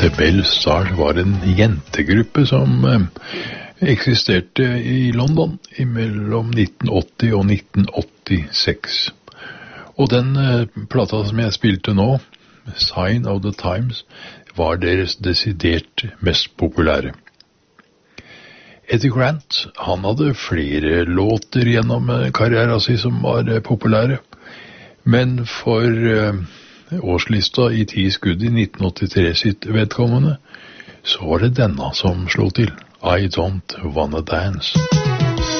The Bell Stars var en jentegruppe som eksisterte i London mellom 1980 og 1986. Og den plata som jeg spilte nå, Sign of the Times, var deres desidert mest populære. Eddie Grant, han hadde flere låter gjennom karrieren sin som var populære, men for årslista i 10 skudd i 1983 sitt vedkommende, så var det denne som slo til. I Don't Wanna Dance.